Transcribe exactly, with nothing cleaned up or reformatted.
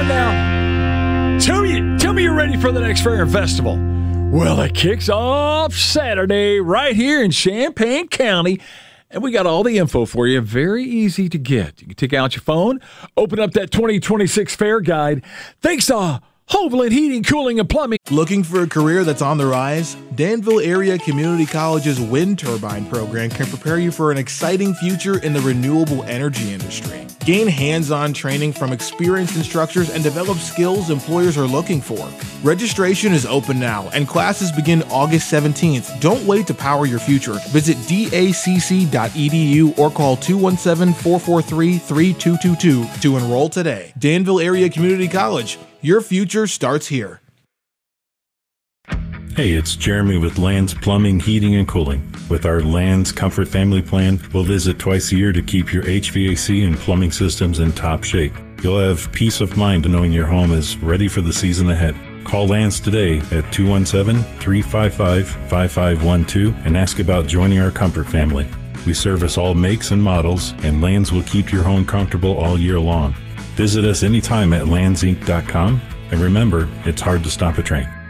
on now. Tell me, tell me you're ready for the next fair and festival. Well, it kicks off Saturday right here in Champaign County, and we got all the info for you. Very easy to get. You can take out your phone, open up that twenty twenty-six fair guide. Thanks to Hovland Heating, Cooling, and Plumbing. Looking for a career that's on the rise? Danville Area Community College's wind turbine program can prepare you for an exciting future in the renewable energy industry. Gain hands-on training from experienced instructors and develop skills employers are looking for. Registration is open now, and classes begin August seventeenth. Don't wait to power your future. Visit D A C C dot E D U or call two one seven, four four three, three two two two to enroll today. Danville Area Community College. Your future starts here. Hey, it's Jeremy with Land's Plumbing, Heating, and Cooling. With our Land's Comfort Family Plan, we'll visit twice a year to keep your H V A C and plumbing systems in top shape. You'll have peace of mind knowing your home is ready for the season ahead. Call Land's today at two one seven, three five five, five five one two and ask about joining our comfort family. We service all makes and models, and Land's will keep your home comfortable all year long. Visit us anytime at lands inc dot com, and remember, it's hard to stop a train.